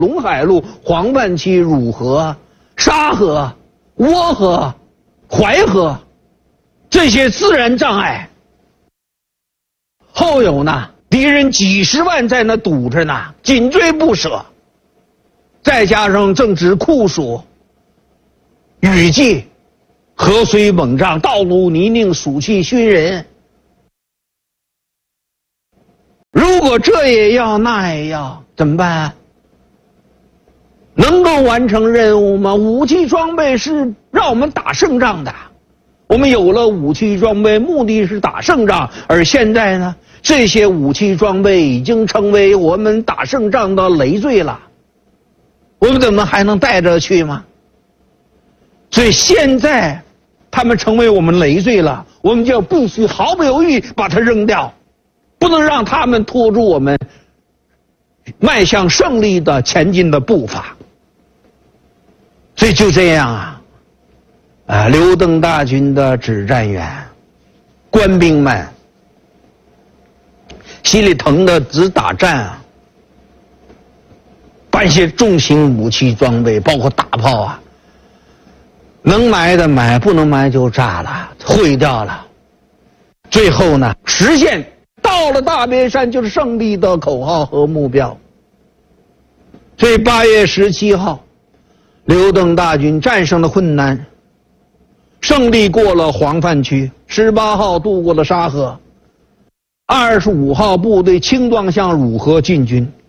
陇海路、黄泛区、汝河、沙河、涡河、淮河这些自然障碍。后有呢，敌人几十万在那堵着呢，紧追不舍。再加上正值酷暑、雨季，河水猛涨，道路泥泞，暑气熏人。如果这也要那也要，怎么办啊？能够完成任务吗？武器装备是让我们打胜仗的，我们有了武器装备，目的是打胜仗。而现在呢，这些武器装备已经成为我们打胜仗的累赘了，我们怎么还能带着去吗？所以现在他们成为我们累赘了，我们就必须毫不犹豫把它扔掉，不能让他们拖住我们迈向胜利的前进的步伐。所以就这样刘邓大军的指战员、官兵们心里疼的直打颤把一些重型武器装备，包括大炮能埋的埋，不能埋就炸了，毁掉了。最后呢，实现到了大别山就是胜利的口号和目标。所以8月17号，刘邓大军战胜了困难，胜利过了黄泛区，18号渡过了沙河，25号部队轻装向汝河进军。